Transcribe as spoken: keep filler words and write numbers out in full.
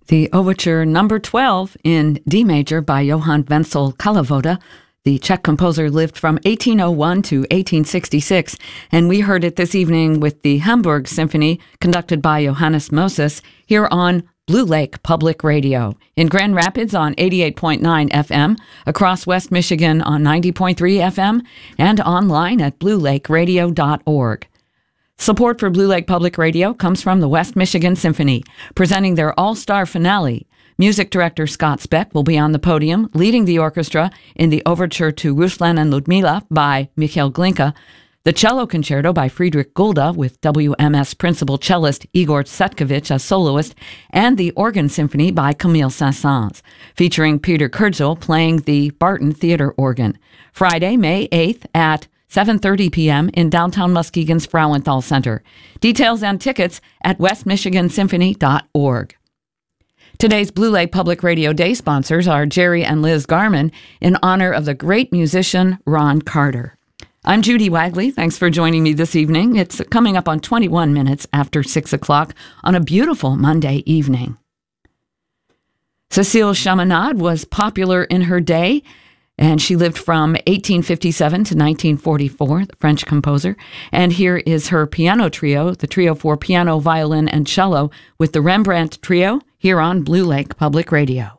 The Overture number twelve in D major by Johann Wenzel Kalavoda. The Czech composer lived from eighteen oh one to eighteen sixty-six, and we heard it this evening with the Hamburg Symphony, conducted by Johannes Moses, here on Blue Lake Public Radio, in Grand Rapids on eighty-eight point nine F M, across West Michigan on ninety point three F M, and online at blue lake radio dot org. Support for Blue Lake Public Radio comes from the West Michigan Symphony, presenting their all-star finale. Music director Scott Speck will be on the podium, leading the orchestra in the overture to Ruslan and Ludmila by Michael Glinka, the cello concerto by Friedrich Gulda with W M S principal cellist Igor Tsetkovich as soloist, and the organ symphony by Camille Saint-Saëns, featuring Peter Kurzel playing the Barton Theater organ. Friday, May eighth at seven thirty p.m. in downtown Muskegon's Frauenthal Center. Details and tickets at west michigan symphony dot org. Today's Blue Lake Public Radio Day sponsors are Jerry and Liz Garman in honor of the great musician Ron Carter. I'm Judy Wagley. Thanks for joining me this evening. It's coming up on twenty-one minutes after six o'clock on a beautiful Monday evening. Cécile Chaminade was popular in her day, and she lived from eighteen fifty-seven to nineteen forty-four, the French composer. And here is her piano trio, the trio for piano, violin, and cello, with the Rembrandt Trio, here on Blue Lake Public Radio.